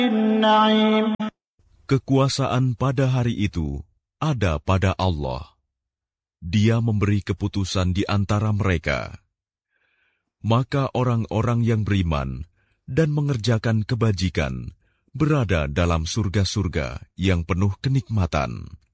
النعيم. Kekuasaan pada hari itu ada pada Allah. Dia memberi keputusan di antara mereka. Maka orang-orang yang beriman dan mengerjakan kebajikan berada dalam surga-surga yang penuh kenikmatan.